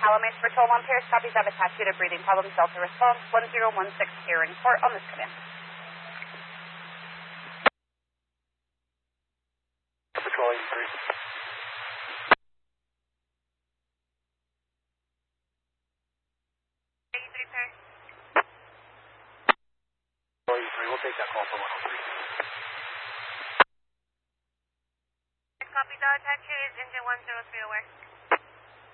Calamase Patrol 1 Pierce, copies have attached to breathing problems, Delta response 1016 here in port on this command. Patrol 83. We'll take that call for 103. Copy, Delta, is engine 103 aware.